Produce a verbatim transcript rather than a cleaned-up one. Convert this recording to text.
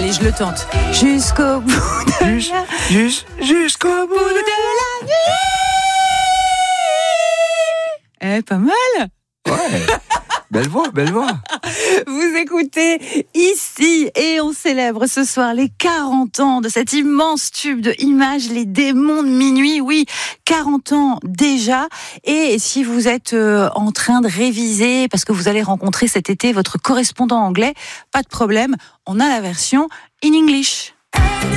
Allez, je le tente. Jusqu'au bout de Jus- la... jus- Jusqu'au bout bout de... de la nuit. Eh, pas mal. Ouais. Belle voix, belle voix. Vous écoutez ici et on célèbre ce soir les quarante ans de cet immense tube de Images, Les Démons de Minuit. Oui, quarante ans déjà. Et si vous êtes en train de réviser parce que vous allez rencontrer cet été votre correspondant anglais, pas de problème, on a la version in English.